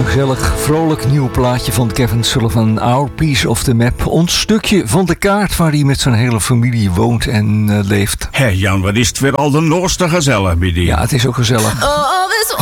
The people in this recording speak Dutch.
Een gezellig, vrolijk nieuw plaatje van Kevin Sullivan. Our Piece of the Map. Ons stukje van de kaart waar hij met zijn hele familie woont en leeft. Hé Jan, wat is het weer al de Noorste gezellig bij die? Ja, het is ook gezellig. Oh, this